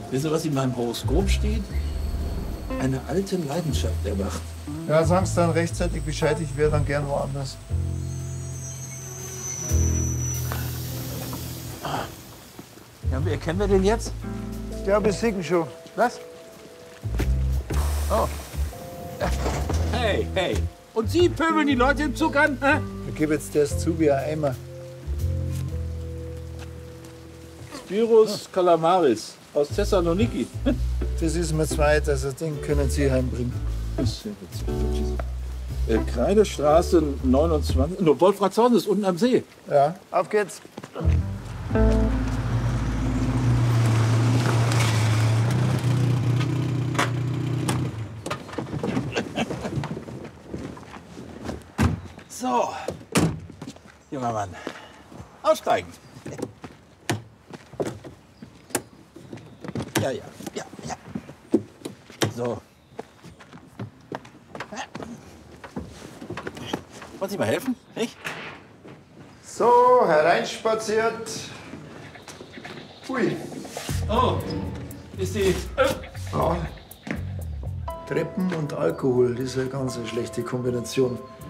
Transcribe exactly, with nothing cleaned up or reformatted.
Wissen Sie, was in meinem Horoskop steht? Eine alte Leidenschaft erwacht. Ja, sagen Sie dann rechtzeitig Bescheid, ich wäre dann gern woanders. Ja, wer kennen wir den jetzt? Ja, wir sehen schon. Was? Oh. Hey, hey. Und Sie pöbeln die Leute im Zug an? Hä? Ich gebe jetzt das zu wie ein Eimer. Spyros Kalamaris aus Thessaloniki. Das ist mir zweit, also den können Sie heimbringen. Das ist ja witzig, wirklich. Äh, Kreidestraße neunundzwanzig. No, Wolfratshausen ist unten am See. Ja, auf geht's. So, junger Mann, aussteigen. Ja, ja, ja, ja. So. Wollen Sie mal helfen, nicht? So, hereinspaziert. Ui. Oh, ist die... Ja. Treppen und Alkohol, das ist eine ganz schlechte Kombination.